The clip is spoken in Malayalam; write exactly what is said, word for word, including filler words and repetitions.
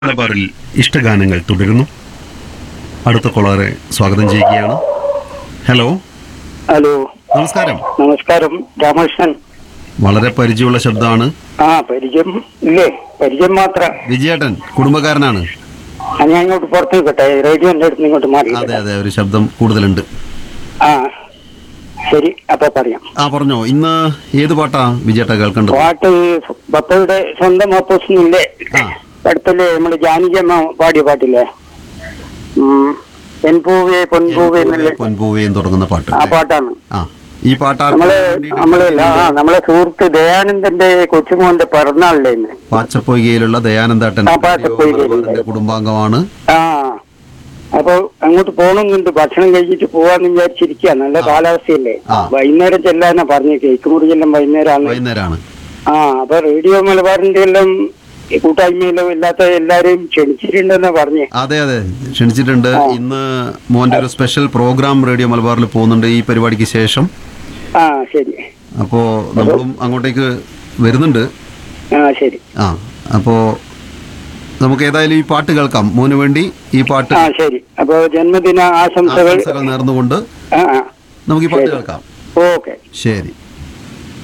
മലബാറിൽ ഇഷ്ടഗാനങ്ങൾ തുടരുന്നു. അടുത്ത കോളറെ സ്വാഗതം ചെയ്യുകയാണ്. ഹലോ ഹലോ, നമസ്കാരം. നമസ്കാരം. രാമകൃഷ്ണൻ. വളരെ പരിചയമുള്ള ശബ്ദമാണ്. ആ, പരിചയം ഇല്ലേ? പരിചയം മാത്രം. വിജയേട്ടൻ കുടുംബക്കാരനാണ്. ആ, ഞാൻ ഇങ്ങോട്ട് പുറത്ത് നിൽക്കട്ടെ, റേഡിയോന്റെ അടുത്ത് ഇങ്ങോട്ട് മാറി. അതെ അതെ, ഒരു ശബ്ദം കൂടുതലുണ്ട്. ആ, ശരി, അപ്പൊ പറയാം. ആ പറഞ്ഞോ, ഇന്ന് ഏത് പാട്ടാ വിജയേട്ട കേൾക്കേണ്ടത്? പാട്ട് പപ്പയുടെ സ്വന്തം അപ്പോസിനില്ലേ, ആ അടുത്തല്ലേ നമ്മള് ജാനകിയമ്മ പാടിയ പാട്ടില്ലേ, ഉം, പെൺപൂവേ പൊൻപൂവേ എന്നല്ലേ, പൊൻപൂവേയും തുടങ്ങുന്ന പാട്ട്. ആ പാട്ടാണ്. ആ, ഈ പാട്ട് നമ്മള് നമ്മള് ആ നമ്മളെ സുഹൃത്ത് ദയാനന്ദന്റെ കൊച്ചുമോന്റെ പിറന്നാളില്ലേ ഇന്ന്. പാച്ചപ്പൊയ്കയിലുള്ള ദയാനന്ദേട്ടൻ ആ, പാച്ചപ്പൊയ്കയിൽ. കുടുംബാംഗമാണ്. ആ, അപ്പൊ അങ്ങോട്ട് പോകണമെന്നുണ്ട്, ഭക്ഷണം കഴിച്ചിട്ട് പോവാന്ന് വിചാരിച്ചിരിക്കുക. നല്ല കാലാവസ്ഥയല്ലേ, ആ. വൈകുന്നേരം ചെല്ലാനാ പറഞ്ഞു. കേക്ക് മുറിയെല്ലാം വൈകുന്നേരമാണ്. വൈകുന്നേരമാണ്. ആ, അപ്പൊ റേഡിയോ മലബാറിന്റെ എല്ലാം ഈ കൂട്ടായ്മയിലും ഇല്ലാത്ത എല്ലാരെയും ക്ഷണിച്ചിട്ടുണ്ടെന്നാ പറഞ്ഞേ. അതെ അതെ, ക്ഷണിച്ചിട്ടുണ്ട്. ഇന്ന് മോന്റെ ഒരു സ്പെഷ്യൽ പ്രോഗ്രാം റേഡിയോ മലബാറിൽ പോകുന്നുണ്ട് ഈ പരിപാടിക്ക് ശേഷം. ആ, ശരി. അപ്പോ നമ്മളും അങ്ങോട്ടേക്ക് വരുന്നുണ്ട്. ആ, ശരി. ആ, അപ്പോ നമുക്ക് ഏതായാലും ഈ പാട്ട് കേൾക്കാം. മോന് വേണ്ടി ഈ പാട്ട് ആ, ശരി. അപ്പൊ ജന്മദിന ആശംസകൾ ആശംസകൾ നേർന്നുകൊണ്ട് ആ, ആ. നമുക്ക് ഈ പാട്ട് കേൾക്കാം. ഓക്കെ. ശരി.